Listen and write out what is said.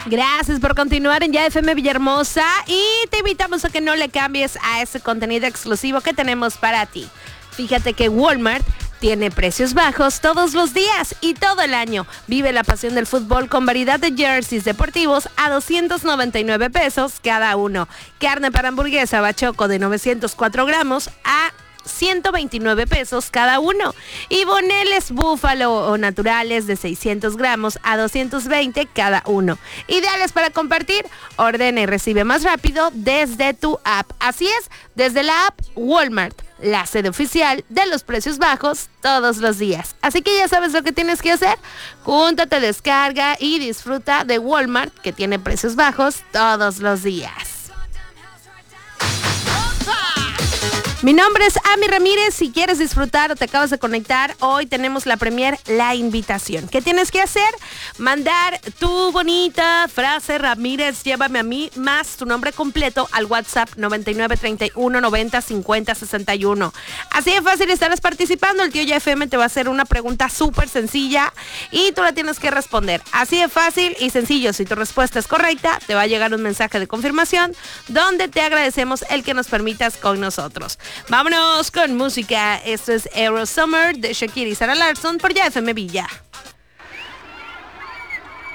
Gracias por continuar en Ya FM Villahermosa y te invitamos a que no le cambies a ese contenido exclusivo que tenemos para ti. Fíjate que Walmart tiene precios bajos todos los días y todo el año. Vive la pasión del fútbol con variedad de jerseys deportivos a 299 pesos cada uno. Carne para hamburguesa bachoco de 904 gramos a 129 pesos cada uno. Y boneles búfalo o naturales de 600 gramos a 220 cada uno. Ideales para compartir. Ordena y recibe más rápido desde tu app. Así es, desde la app Walmart, la sede oficial de los precios bajos todos los días. Así que ya sabes lo que tienes que hacer. Júntate, descarga y disfruta de Walmart, que tiene precios bajos todos los días. Mi nombre es Ami Ramírez. Si quieres disfrutar o te acabas de conectar, hoy tenemos la premier La Invitación. ¿Qué tienes que hacer? Mandar tu bonita frase, Ramírez, llévame a mí, más tu nombre completo al WhatsApp 99 31 90 50 61. Así de fácil estarás participando. El tío Ya FM te va a hacer una pregunta súper sencilla y tú la tienes que responder. Así de fácil y sencillo. Si tu respuesta es correcta, te va a llegar un mensaje de confirmación donde te agradecemos el que nos permitas con nosotros. Vámonos con música. Esto es Aero Summer de Shakira y Sarah Larsson por Ya FM Villa.